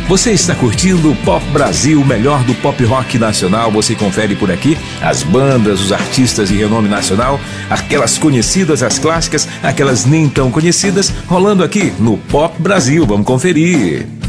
Você está curtindo o Pop Brasil, o melhor do pop rock nacional. Você confere por aqui as bandas, os artistas de renome nacional, aquelas conhecidas, as clássicas, aquelas nem tão conhecidas, rolando aqui no Pop Brasil. Vamos conferir.